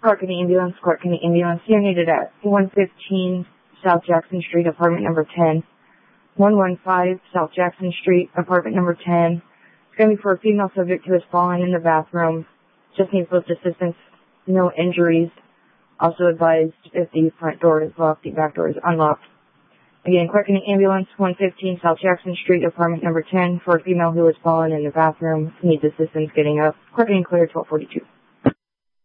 Clark County Ambulance, you're needed at 115 South Jackson Street, apartment number 10. 115 South Jackson Street, apartment number 10. It's going to be for a female subject who has fallen in the bathroom. Just needs lift assistance, no injuries. Also advised if the front door is locked, the back door is unlocked. Again, Clark County Ambulance, 115 South Jackson Street, apartment number 10, for a female who has fallen in the bathroom, needs assistance getting up. Clark County clear, 1242.